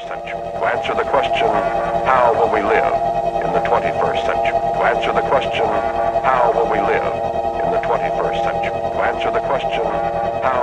century? To answer the question, how will we live in the 21st century? To answer the question, how will we live in the 21st century? To answer the question, how